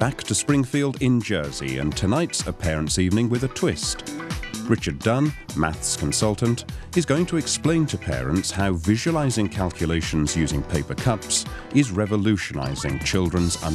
back to Springfield in Jersey, and tonight's a parents' evening with a twist. Richard Dunn, maths consultant, is going to explain to parents how visualizing calculations using paper cups is revolutionizing children's